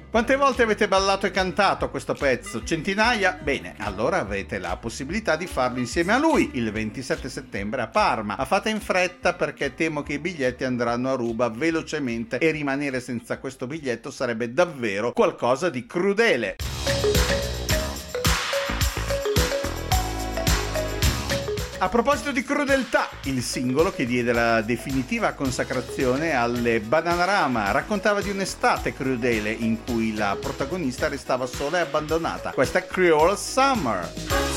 Quante volte avete ballato e cantato questo pezzo? Centinaia? Bene, allora avrete la possibilità di farlo insieme a lui il 27 settembre a Parma. Ma fate in fretta perché temo che i biglietti andranno a ruba velocemente e rimanere senza questo biglietto sarebbe davvero qualcosa di crudele. A proposito di crudeltà, il singolo che diede la definitiva consacrazione alle Bananarama raccontava di un'estate crudele in cui la protagonista restava sola e abbandonata. Questa è Creole Summer.